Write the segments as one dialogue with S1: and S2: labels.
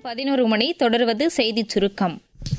S1: 11 மணி. தொடர்வது செய்திச் சுருக்கம்.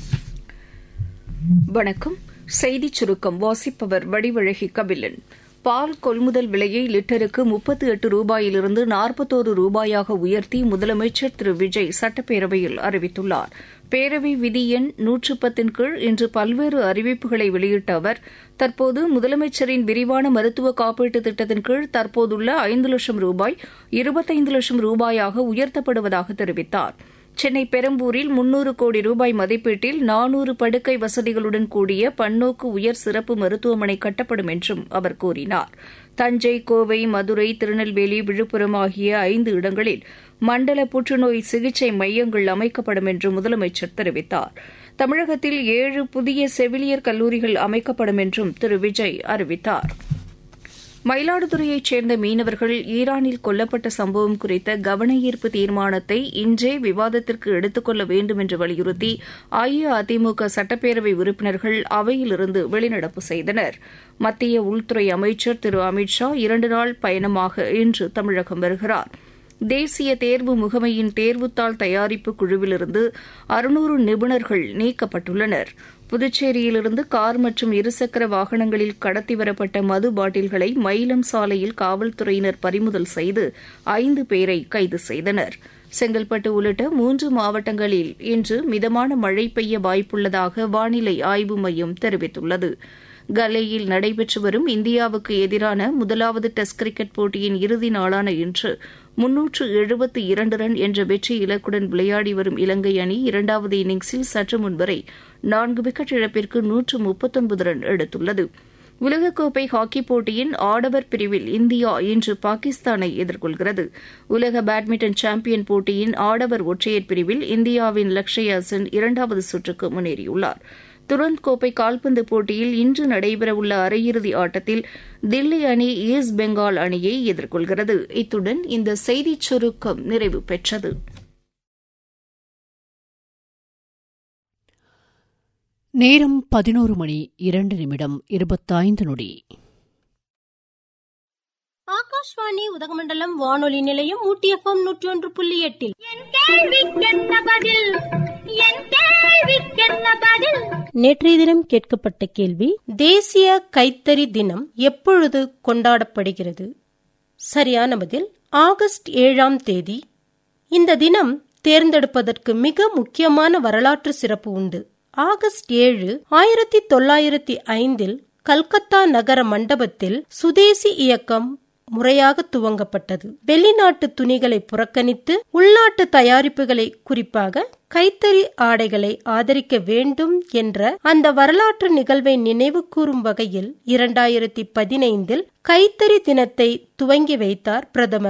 S2: வணக்கம். செய்திச் சுருக்கம் வாசிப்பவர் வடிவழகி கபிலன். பால் கொள்முதல் விலையை லிட்டருக்கு 38 ரூபாயிலிருந்து 41 ரூபாயாக உயர்த்தி முதலமைச்சர் திரு விஜய் சட்டப்பேரவையில் அறிவித்துள்ளார். பேரவை விதி எண் 110 கீழ் இன்று பல்வேறு அறிவிப்புகளை வெளியிட்ட அவர், தற்போது முதலமைச்சரின் விரிவான மருத்துவ காப்பீட்டுத் திட்டத்தின் கீழ் தற்போதுள்ள 5 லட்சம் ரூபாய் 25 லட்சம் ரூபாயாக உயர்த்தப்படுவதாக தெரிவித்தார். சென்னை பெரம்பூரில் 300 கோடி ரூபாய் மதிப்பீட்டில் 400 படுக்கை வசதிகளுடன் கூடிய பன்னோக்கு உயர் சிறப்பு மருத்துவமனை கட்டப்படும் என்றும் அவர் கூறினார். தஞ்சை, கோவை, மதுரை, திருநெல்வேலி, விழுப்புரம் ஆகிய 5 இடங்களில் மண்டல புற்றுநோய் சிகிச்சை மையங்கள் அமைக்கப்படும் என்று முதலமைச்சர் தெரிவித்தார். தமிழகத்தில் 7 புதிய செவிலியர் கல்லூரிகள் அமைக்கப்படும் என்றும் திரு விஜய் அறிவித்தார். மயிலாடுதுறையைச் சேர்ந்த மீனவர்கள் ஈரானில் கொல்லப்பட்ட சம்பவம் குறித்த கவன ஈர்ப்பு தீர்மானத்தை இன்றே விவாதத்திற்கு எடுத்துக் கொள்ள வேண்டும் என்று வலியுறுத்தி அஇஅதிமுக சட்டப்பேரவை உறுப்பினர்கள் அவையிலிருந்து வெளிநடப்பு செய்தனர். மத்திய உள்துறை அமைச்சர் திரு அமித் ஷா 2 நாள் பயணமாக இன்று தமிழகம் வருகிறார். தேசிய தேர்வு முகமையின் தேர்வுத்தாள் தயாரிப்பு குழுவிலிருந்து 600 நிபுணர்கள் நீக்கப்பட்டுள்ளனர். புதுச்சேரியிலிருந்து கார் மற்றும் இருசக்கர வாகனங்களில் கடத்தி வரப்பட்ட மது பாட்டில்களை மயிலம் சாலையில் காவல்துறையினர் பறிமுதல் செய்து 5 பேரை கைது செய்தனர். செங்கல்பட்டு உள்ளிட்ட 3 மாவட்டங்களில் இன்று மிதமான மழை பெய்ய வாய்ப்புள்ளதாக வானிலை ஆய்வு மையம் தெரிவித்துள்ளது. கலேயில் நடைபெற்று வரும் இந்தியாவுக்கு எதிரான முதலாவது டெஸ்ட் கிரிக்கெட் போட்டியின் இறுதி நாளான இன்று 372 ரன் என்ற வெற்றி இலக்குடன் விளையாடி வரும் இலங்கை அணி 2வது இன்னிங்ஸில் சற்று முன்வரை 4 விக்கெட் இழப்பிற்கு 139 ரன் எடுத்துள்ளது. உலகக்கோப்பை ஹாக்கிப் போட்டியின் ஆடவர் பிரிவில் இந்தியா இன்று பாகிஸ்தானை எதிர்கொள்கிறது. உலக பேட்மிண்டன் சாம்பியன் போட்டியின் ஆடவர் ஒற்றையர் பிரிவில் இந்தியாவின் லக்ஷயா சென் 2வது சுற்றுக்கு முன்னேறியுள்ளார். துரந்த் கோப்பை கால்பந்து போட்டியில் இன்று நடைபெறவுள்ள அரையிறுதி ஆட்டத்தில் தில்லி அணி ஈஸ்ட் பெங்கால் அணியை எதிர்கொள்கிறது. இத்துடன் இந்த செய்திச் சுருக்கம் நிறைவு பெற்றது.
S3: நேரம் 11 மணி 2 நிமிடம் 25 நொடி.
S4: ஆகாஷ்வாணி உதகமண்டலம் வானொலி நிலையம் ஊட்டி FM 101.8. நேற்றைய தினம் கேட்கப்பட்ட கேள்வி: தேசிய கைத்தறி தினம் எப்பொழுது கொண்டாடப்படுகிறது? சரியான பதில் ஆகஸ்ட் 7ஆம் தேதி. இந்த தினம் தேர்ந்தெடுப்பதற்கு மிக முக்கியமான வரலாற்று சிறப்பு உண்டு. ஆகஸ்ட் 7 1905 கல்கத்தா நகர மண்டபத்தில் சுதேசி இயக்கம் முறையாக துவங்கப்பட்டது. வெளிநாட்டு துணிகளை புறக்கணித்து உள்நாட்டு தயாரிப்புகளை, குறிப்பாக கைத்தறி ஆடைகளை ஆதரிக்க வேண்டும் என்ற அந்த வரலாற்று நிகழ்வை நினைவு கூறும் வகையில் 2015 கைத்தறி தினத்தை துவங்கி வைத்தார் பிரதமர்